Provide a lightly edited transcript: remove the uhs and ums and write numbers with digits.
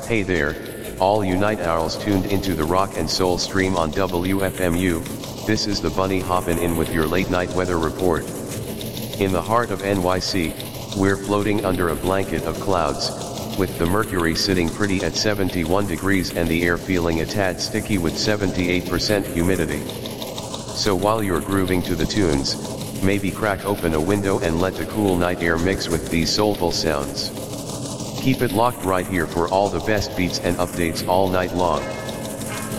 Hey there, all you night owls tuned into the rock and soul stream on WFMU, this is the Bunny hoppin' in with your late night weather report. In the heart of NYC, we're floating under a blanket of clouds, with the mercury sitting pretty at 71 degrees and the air feeling a tad sticky with 78% humidity. So while you're grooving to the tunes, maybe crack open a window and let the cool night air mix with these soulful sounds. Keep it locked right here for all the best beats and updates all night long.